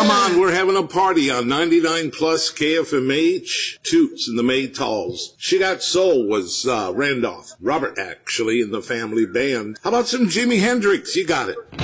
Come on, we're having a party on 99 plus KFMH. Toots and the Maytals. She Got Soul was Randolph. Robert, actually, in the family band. How about some Jimi Hendrix? You got it.